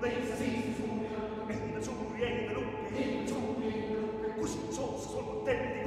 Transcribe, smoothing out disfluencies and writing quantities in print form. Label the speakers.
Speaker 1: leisa siis, enda suuri ei lukke, kus soosse solgud tendi.